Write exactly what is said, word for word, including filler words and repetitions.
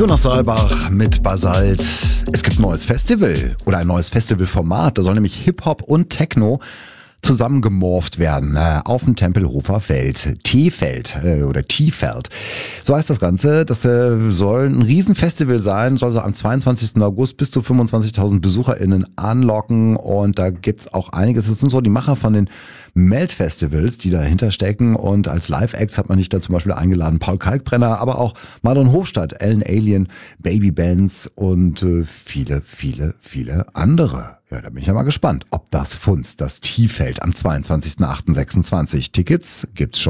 Jonas Saalbach mit Basalt. Es gibt ein neues Festival oder ein neues Festivalformat. Da soll nämlich Hip-Hop und Techno zusammengemorpht werden äh, auf dem Tempelhofer Feld. T-Feld äh, oder T-Feld. So heißt das Ganze. Das äh, soll ein Riesenfestival sein, soll so am zweiundzwanzigsten August bis zu fünfundzwanzigtausend BesucherInnen anlocken und da gibt's auch einiges. Das sind so die Macher von den Melt-Festivals, die dahinter stecken und als Live-Acts hat man nicht da zum Beispiel eingeladen Paul Kalkbrenner, aber auch Marlon Hofstadt, Ellen Alien, Baby Benz und äh, viele, viele, viele andere. Ja, da bin ich ja mal gespannt, ob das Funz, das T-Feld am zweiundzwanzigsten achten sechsundzwanzig. Tickets gibt's schon.